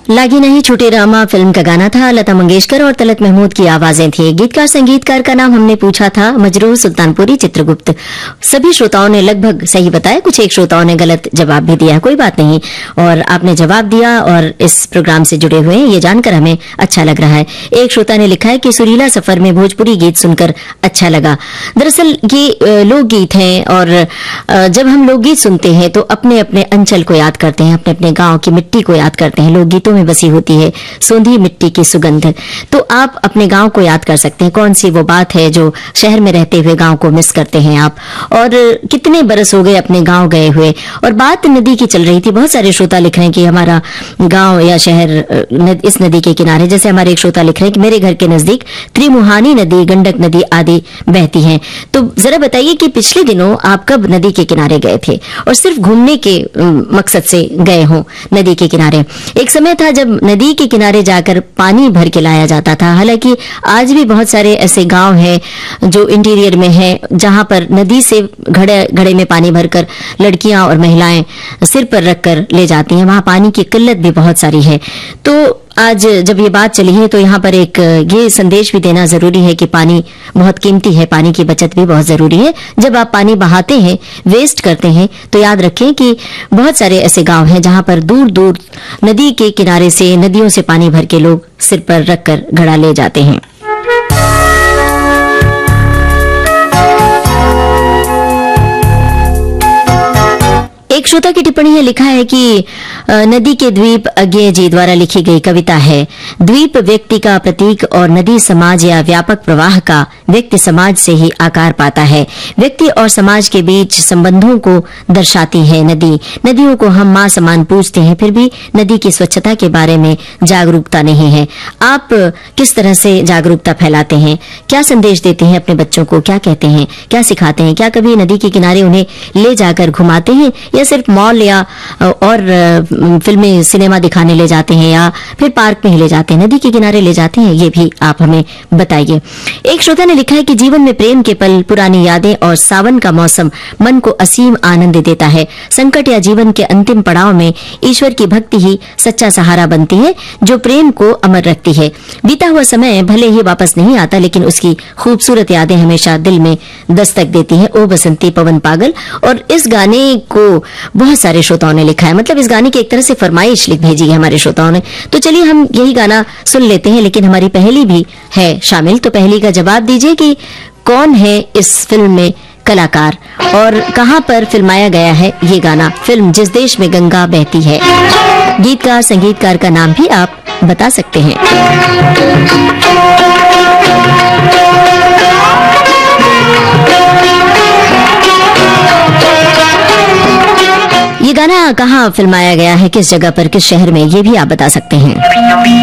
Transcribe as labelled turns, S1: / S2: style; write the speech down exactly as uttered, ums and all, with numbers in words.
S1: लागी नहीं छूटे रामा फिल्म का गाना था। लता मंगेशकर और तलत महमूद की आवाजें थी। गीतकार संगीतकार का नाम हमने पूछा था मजरूह सुल्तानपुरी चित्रगुप्त। सभी श्रोताओं ने लगभग सही बताया, कुछ एक श्रोताओं ने गलत जवाब भी दिया, कोई बात नहीं। और आपने जवाब दिया और इस प्रोग्राम से जुड़े हुए हैं, ये जानकर हमें अच्छा लग रहा है। एक श्रोता ने लिखा है कि सुरीला सफर में भोजपुरी गीत सुनकर अच्छा लगा। दरअसल ये लोकगीत हैं और जब हम लोकगीत सुनते हैं तो अपने अपने अंचल को याद करते हैं, अपने अपने गांव की मिट्टी को याद करते हैं। लोकगीतों में बसी होती है सोंधी मिट्टी की सुगंध। तो आप अपने गांव को याद कर सकते हैं, कौन सी वो बात है जो शहर में रहते हुए गांव को मिस करते हैं आप। और कितने बरस हो गए अपने गांव गए हुए। और बात नदी की चल रही थी, बहुत सारे श्रोता लिख रहे हैं कि हमारा गांव या शहर इस नदी के किनारे। जैसे हमारे एक श्रोता लिख रहे हैं कि मेरे घर के नजदीक त्रिमुहानी नदी, गंडक नदी आदि बहती हैं। तो जरा बताइए कि पिछले दिनों आप कब नदी के किनारे गए थे और सिर्फ घूमने के मकसद से गए हों नदी के किनारे। एक समय था जब नदी के किनारे जाकर पानी भर के लाया जाता था। हालांकि आज भी बहुत सारे ऐसे गांव हैं जो इंटीरियर में हैं जहां पर नदी से घड़े घड़े में पानी भरकर लड़कियां और महिलाएं सिर पर रखकर ले जाती हैं। वहां पानी की किल्लत भी बहुत सारी है। तो आज जब ये बात चली है तो यहाँ पर एक ये संदेश भी देना जरूरी है कि पानी बहुत कीमती है, पानी की बचत भी बहुत जरूरी है। जब आप पानी बहाते हैं, वेस्ट करते हैं, तो याद रखें कि बहुत सारे ऐसे गांव हैं जहां पर दूर दूर नदी के किनारे से, नदियों से पानी भर के लोग सिर पर रखकर घड़ा ले जाते हैं। एक श्रोता की टिप्पणी है, लिखा है कि नदी के द्वीप अज्ञेय जी द्वारा लिखी गई कविता है। द्वीप व्यक्ति का प्रतीक और नदी समाज या व्यापक प्रवाह का व्यक्ति समाज से ही आकार पाता है। व्यक्ति और समाज के बीच संबंधों को दर्शाती है नदी। नदियों को हम मां समान पूजते हैं, फिर भी नदी की स्वच्छता के बारे में जागरूकता नहीं है। आप किस तरह से जागरूकता फैलाते हैं? क्या संदेश देते हैं अपने बच्चों को? क्या कहते हैं, क्या सिखाते हैं? क्या कभी नदी के किनारे उन्हें ले जाकर घुमाते हैं या सिर्फ मॉल या और फिल्में सिनेमा दिखाने ले जाते हैं या फिर पार्क में ही ले जाते हैं? नदी के किनारे ले जाते हैं, ये भी आप हमें बताइए। एक श्रोता ने लिखा है कि जीवन में प्रेम के पल, पुरानी यादें और सावन का मौसम मन को असीम आनंद देता है। संकट या जीवन के अंतिम पड़ाव में ईश्वर की भक्ति ही सच्चा सहारा बनती है जो प्रेम को अमर रखती है। बीता हुआ समय भले ही वापस नहीं आता, लेकिन उसकी खूबसूरत यादें हमेशा दिल में दस्तक देती हैं। ओ बसंती पवन पागल। और इस गाने को बहुत सारे श्रोताओं ने लिखा है, मतलब इस गाने की एक तरह से फरमाइश लिख भेजी है हमारे श्रोताओं ने। तो चलिए हम यही गाना सुन लेते हैं, लेकिन हमारी पहेली भी है शामिल। तो पहेली का जवाब दीजिए कि कौन है इस फिल्म में कलाकार और कहां पर फिल्माया गया है ये गाना। फिल्म जिस देश में गंगा बहती है। गीतकार संगीतकार का नाम भी आप बता सकते हैं। ये गाना कहाँ फिल्माया गया है, किस जगह पर, किस शहर में, ये भी आप बता सकते हैं।